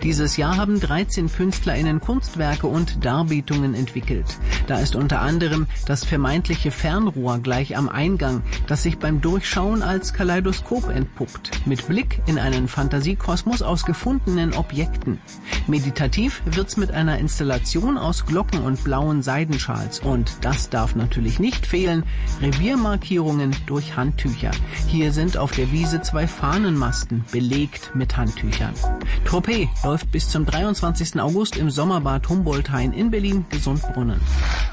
Dieses Jahr haben 13 KünstlerInnen Kunstwerke und Darbietungen entwickelt. Da ist unter anderem das vermeintliche Fernrohr gleich am Eingang, das sich beim Durchschauen als Kaleidoskop entpuppt, mit Blick in einen Fantasiekosmos aus gefundenen Objekten. Meditativ wird's mit einer Installation aus Glocken und blauen Seidenschals. Und das darf natürlich nicht fehlen, Reviermarkierungen durch Handtücher. Hier sind auf der Wiese 2 Fahnenmasten, belegt mit Handtüchern. Tropez läuft bis zum 23. August im Sommerbad Humboldt-Hain in Berlin-Gesundbrunnen.